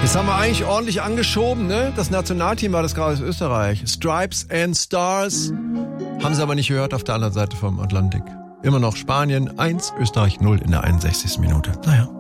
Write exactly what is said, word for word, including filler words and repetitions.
Das haben wir eigentlich ordentlich angeschoben, ne? Das Nationalteam war das gerade aus Österreich. Stripes and Stars. Haben sie aber nicht gehört auf der anderen Seite vom Atlantik. Immer noch Spanien eins, Österreich null in der einundsechzigsten Minute. Naja.